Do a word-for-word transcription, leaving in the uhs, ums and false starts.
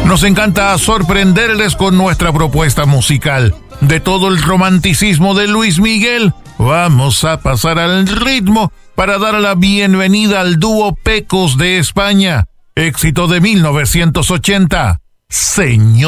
Nos encanta sorprenderles con nuestra propuesta musical. De todo el romanticismo de Luis Miguel, vamos a pasar al ritmo para dar la bienvenida al dúo Pecos de España, éxito de mil novecientos ochenta. Señor.